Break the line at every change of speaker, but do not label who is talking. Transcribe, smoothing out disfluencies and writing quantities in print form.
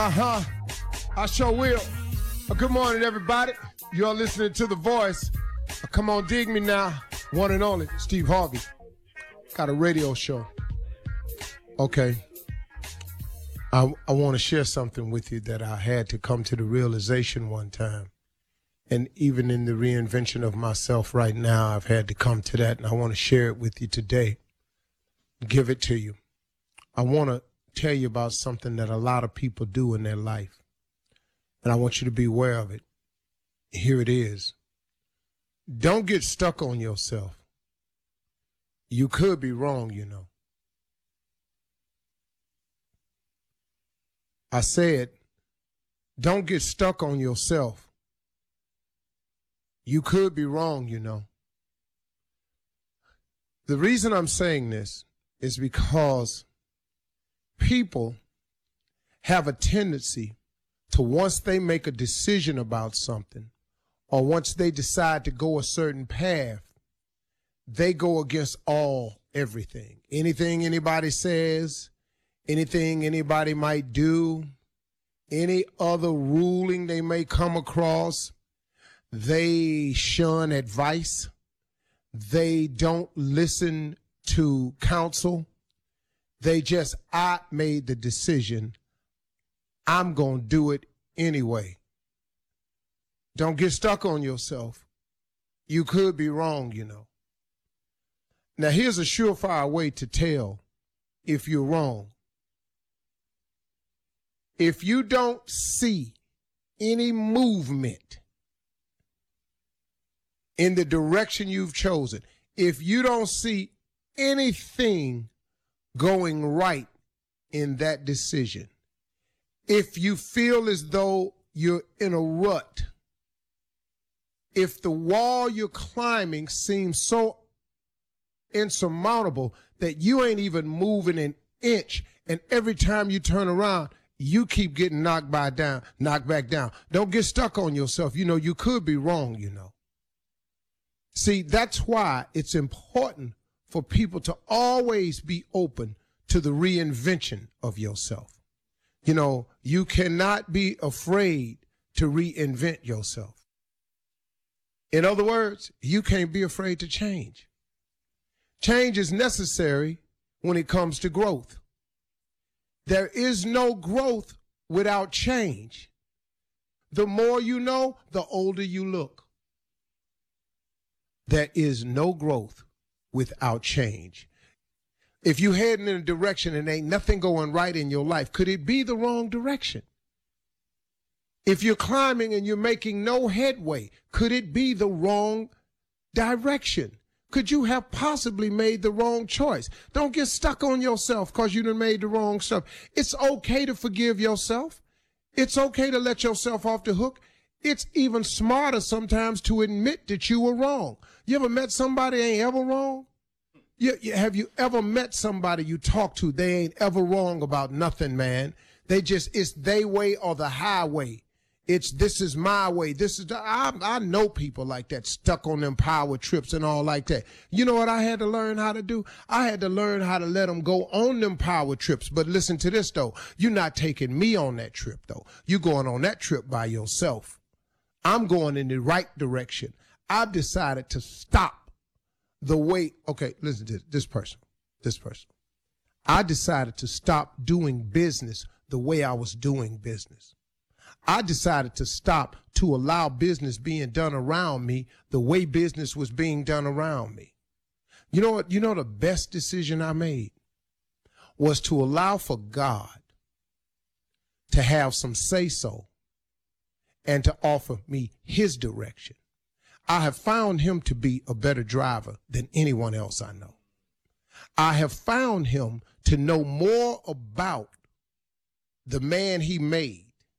I sure will. Good morning, everybody. You're listening to The Voice. Come on, dig me now. One and only, Steve Harvey. Got a radio show. Okay. I want to share something with you that I had to come to the realization one time. And even in the reinvention of myself right now, I've had to come to that, and I want to share it with you today. Give it to you. I want to tell you about something that a lot of people do in their life. And I want you to be aware of it. Here it is. Don't get stuck on yourself. You could be wrong, you know. I said, don't get stuck on yourself. You could be wrong, you know. The reason I'm saying this is because people have a tendency to, once they make a decision about something, or once they decide to go a certain path, they go against everything. Anything anybody says, anything anybody might do, any other ruling they may come across, they shun advice. They don't listen to counsel. They just, I made the decision. I'm going to do it anyway. Don't get stuck on yourself. You could be wrong, you know. Now, here's a surefire way to tell if you're wrong. If you don't see any movement in the direction you've chosen, if you don't see anything going right in that decision, if you feel as though you're in a rut, if the wall you're climbing seems so insurmountable that you ain't even moving an inch, and every time you turn around, you keep getting knocked back down. Don't get stuck on yourself. You know, you could be wrong, you know. See, that's why it's important for people to always be open to the reinvention of yourself. You know, you cannot be afraid to reinvent yourself. In other words, you can't be afraid to change. Change is necessary when it comes to growth. There is no growth without change. The more you know, the older you look. There is no growth without change. If you're heading in a direction and ain't nothing going right in your life, could it be the wrong direction? If you're climbing and you're making no headway, could it be the wrong direction? Could you have possibly made the wrong choice? Don't get stuck on yourself because you done made the wrong stuff. It's okay to forgive yourself. It's okay to let yourself off the hook. It's even smarter sometimes to admit that you were wrong. You ever met somebody ain't ever wrong? Have you ever met somebody you talk to, they ain't ever wrong about nothing, man. It's they way or the highway. This is my way. I know people like that, stuck on them power trips and all like that. You know what I had to learn how to do? I had to learn how to let them go on them power trips. But listen to this, though. You're not taking me on that trip, though. You're going on that trip by yourself. I'm going in the right direction. I've decided to stop the way. Okay, listen to this person. I decided to stop doing business the way I was doing business. I decided to stop to allow business being done around me the way business was being done around me. You know what? You know the best decision I made was to allow for God to have some say-so and to offer me his direction. I have found him to be a better driver than anyone else I know. I have found him to know more about the man he made